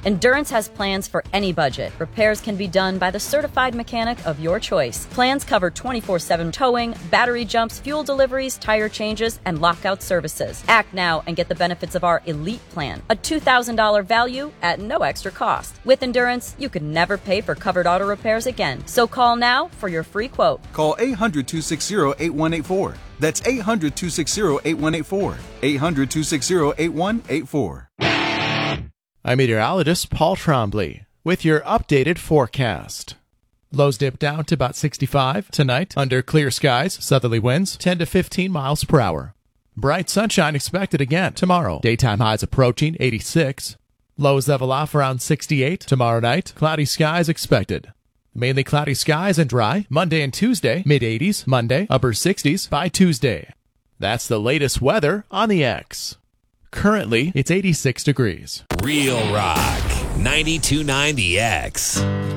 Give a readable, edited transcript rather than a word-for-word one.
Endurance has plans for any budget. Repairs can be done by the certified mechanic of your choice. Plans cover 24/7 towing, battery jumps, fuel deliveries, tire changes, and lockout services. Act now and get the benefits of our Elite Plan, a $2,000 value at no extra cost. With Endurance, you could never pay for covered auto repairs again. So call now for your free quote. Call 800-260-8184. That's 800-260-8184. 800-260-8184. I'm meteorologist Paul Trombley with your updated forecast. Lows dip down to about 65 tonight under clear skies, southerly winds 10 to 15 miles per hour. Bright sunshine expected again tomorrow. Daytime highs approaching 86. Lows level off around 68 tomorrow night. Cloudy skies expected. Mainly cloudy skies and dry. Monday and Tuesday, mid-80s. Monday, upper 60s by Tuesday. That's the latest weather on the X. Currently, it's 86 degrees. Real Rock 92.9 The X.